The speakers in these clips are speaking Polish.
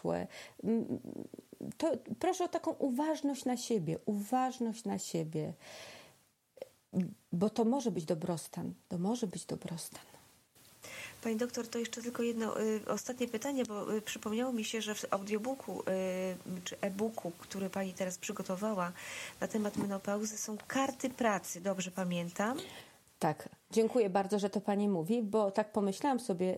przeszłe. To proszę o taką uważność na siebie, bo to może być dobrostan. Pani doktor, to jeszcze tylko jedno ostatnie pytanie, bo przypomniało mi się, że w audiobooku czy e-booku, który Pani teraz przygotowała na temat menopauzy, są karty pracy, dobrze pamiętam? Tak, dziękuję bardzo, że to Pani mówi, bo tak pomyślałam sobie,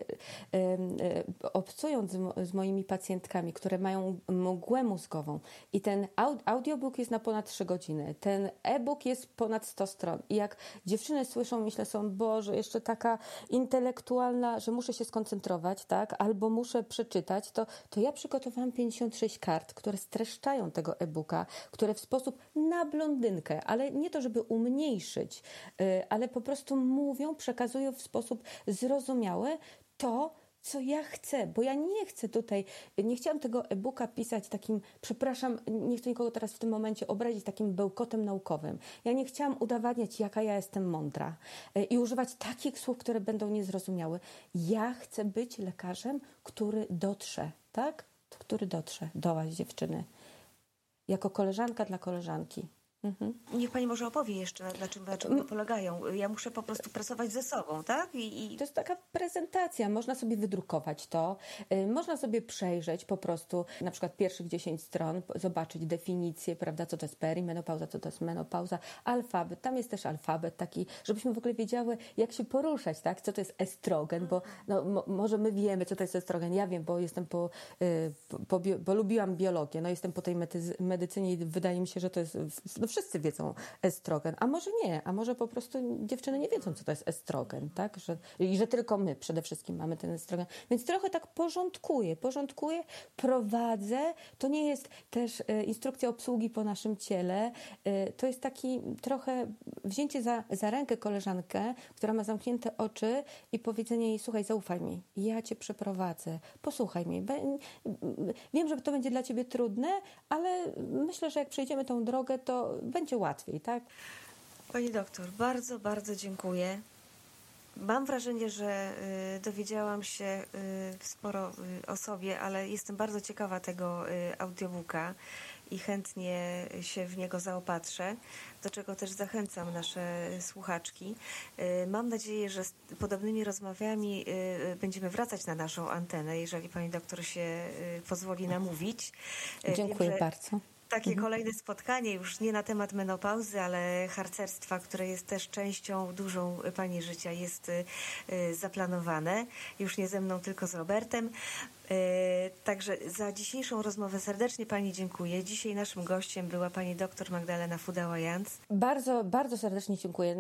obcując z moimi pacjentkami, które mają mgłę mózgową i ten audiobook jest na ponad 3 godziny, ten e-book jest ponad 100 stron i jak dziewczyny słyszą, myślę sobie, Boże, jeszcze taka intelektualna, że muszę się skoncentrować, tak, albo muszę przeczytać, to ja przygotowałam 56 kart, które streszczają tego e-booka, które w sposób na blondynkę, ale nie to, żeby umniejszyć, ale po prostu przekazują w sposób zrozumiały to, co ja chcę, bo ja nie chciałam tego e-booka pisać takim, przepraszam, nie chcę nikogo teraz w tym momencie obrazić, takim bełkotem naukowym. Ja nie chciałam udowadniać, jaka ja jestem mądra i używać takich słów, które będą niezrozumiałe. Ja chcę być lekarzem, który dotrze, tak? Który dotrze do was, dziewczyny. Jako koleżanka dla koleżanki. Niech Pani może opowie jeszcze, na czym one polegają. Ja muszę po prostu pracować ze sobą, tak? To jest taka prezentacja. Można sobie wydrukować to, można sobie przejrzeć po prostu na przykład pierwszych 10 stron, zobaczyć definicję, prawda, co to jest perimenopauza, co to jest menopauza, alfabet. Tam jest też alfabet taki, żebyśmy w ogóle wiedziały, jak się poruszać, tak? Co to jest estrogen, bo może my wiemy, co to jest estrogen. Ja wiem, bo jestem bo lubiłam biologię, jestem po tej medycynie i wydaje mi się, że to jest, wszyscy wiedzą estrogen, a może nie, a może po prostu dziewczyny nie wiedzą, co to jest estrogen, tak? Że tylko my przede wszystkim mamy ten estrogen. Więc trochę tak porządkuję, prowadzę. To nie jest też instrukcja obsługi po naszym ciele. To jest taki trochę wzięcie za rękę koleżankę, która ma zamknięte oczy i powiedzenie jej, słuchaj, zaufaj mi, ja cię przeprowadzę, posłuchaj mnie. Wiem, że to będzie dla ciebie trudne, ale myślę, że jak przejdziemy tą drogę, to będzie łatwiej, tak? Pani doktor, bardzo, bardzo dziękuję. Mam wrażenie, że dowiedziałam się sporo o sobie, ale jestem bardzo ciekawa tego audiobooka i chętnie się w niego zaopatrzę, do czego też zachęcam nasze słuchaczki. Mam nadzieję, że z podobnymi rozmowami będziemy wracać na naszą antenę, jeżeli pani doktor się pozwoli namówić. Dziękuję bardzo. Takie kolejne spotkanie, już nie na temat menopauzy, ale harcerstwa, które jest też częścią dużą pani życia, jest zaplanowane. Już nie ze mną, tylko z Robertem. Także za dzisiejszą rozmowę serdecznie pani dziękuję. Dzisiaj naszym gościem była pani doktor Magdalena Fudała-Jans. Bardzo, bardzo serdecznie dziękuję.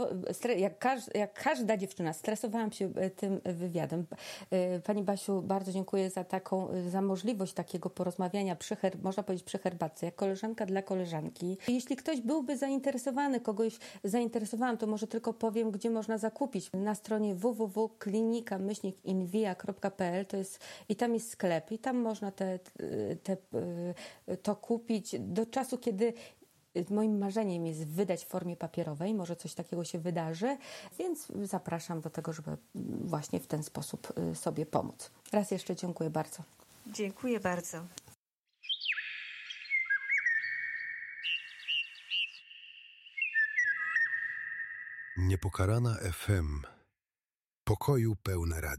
Jak każda dziewczyna, stresowałam się tym wywiadem. Pani Basiu, bardzo dziękuję za możliwość takiego porozmawiania można powiedzieć przy herbatce, jak koleżanka dla koleżanki. Jeśli ktoś byłby zainteresowany, kogoś zainteresowałam, to może tylko powiem, gdzie można zakupić. Na stronie www.klinika-invia.pl i tam jest sklep i tam można to kupić do czasu, kiedy moim marzeniem jest wydać w formie papierowej, może coś takiego się wydarzy, więc zapraszam do tego, żeby właśnie w ten sposób sobie pomóc. Raz jeszcze dziękuję bardzo. Dziękuję bardzo. Niepokalana FM. Pokoju pełne radio.